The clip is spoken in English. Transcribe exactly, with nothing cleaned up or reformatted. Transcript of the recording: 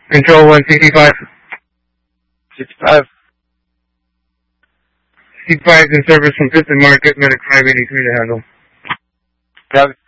Control one sixty-five. sixty-five. sixty-five in service from Fifth and Market, medic five eighty-three to handle. Got it.